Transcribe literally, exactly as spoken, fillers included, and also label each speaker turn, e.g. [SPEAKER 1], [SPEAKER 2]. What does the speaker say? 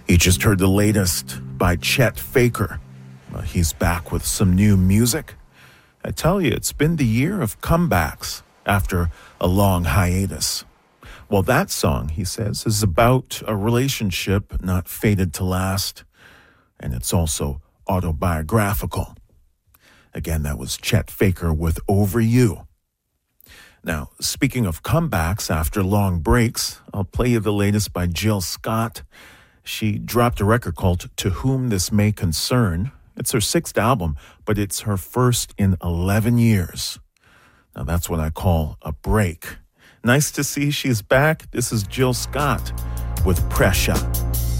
[SPEAKER 1] You just heard the latest by Chet Faker. Uh, he's back with some new music. I tell you, it's been the year of comebacks after a long hiatus. Well, that song, he says, is about a relationship not fated to last, and it's also autobiographical. Again, that was Chet Faker with Over You. Now, speaking of comebacks after long breaks, I'll play you the latest by Jill Scott. She dropped a record called To Whom This May Concern. It's her sixth album, but it's her first in eleven years. Now, that's what I call a break. Nice to see she's back. This is Jill Scott with Pressure.